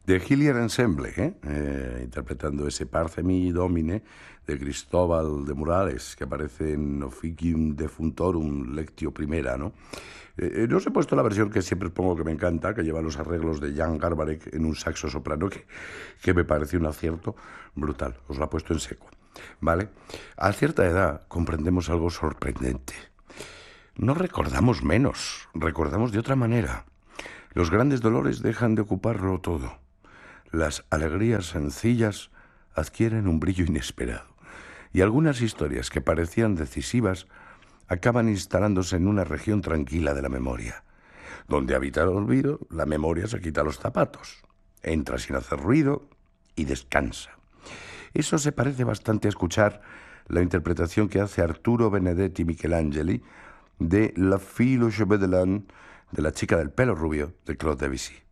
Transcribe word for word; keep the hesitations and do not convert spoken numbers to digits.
de Hillier Ensemble, ¿eh? Eh, interpretando ese Parce mi Domine de Cristóbal de Morales, que aparece en Officium Defuntorum Lectio Primera, ¿no? Eh, eh, no os he puesto la versión que siempre pongo, que me encanta, que lleva los arreglos de Jan Garbarek en un saxo soprano, que, que me parece un acierto brutal. Os lo he puesto en seco, ¿vale? A cierta edad comprendemos algo sorprendente. No recordamos menos, recordamos de otra manera. Los grandes dolores dejan de ocuparlo todo. Las alegrías sencillas adquieren un brillo inesperado. Y algunas historias que parecían decisivas acaban instalándose en una región tranquila de la memoria. Donde habita el olvido, la memoria se quita los zapatos, entra sin hacer ruido y descansa. Eso se parece bastante a escuchar la interpretación que hace Arturo Benedetti Michelangeli de La fille aux cheveux de laine, de La chica del pelo rubio, de Claude Debussy.